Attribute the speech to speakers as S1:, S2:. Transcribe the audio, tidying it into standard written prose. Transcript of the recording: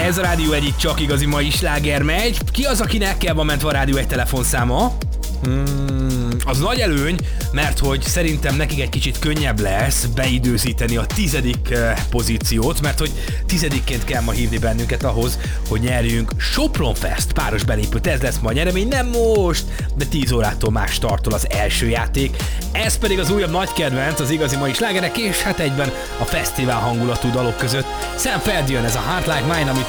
S1: Ez a Rádió 1, itt csak igazi mai sláger megy. Ki az, akinek kell van mentve a Rádió 1 telefonszáma? Az nagy előny, mert hogy szerintem nekik egy kicsit könnyebb lesz beidőzíteni a 10. pozíciót, mert hogy 10-ként kell ma hívni bennünket ahhoz, hogy nyerjünk Sopron Fest páros belépőt. Ez lesz ma a nyeremény, nem most, de 10 órától már startol az első játék. Ez pedig az újabb nagy kedvenc, az igazi mai slágerek, és hát egyben a fesztivál hangulatú dalok között. Sam Feld jön, ez a Heart Like Mine, amit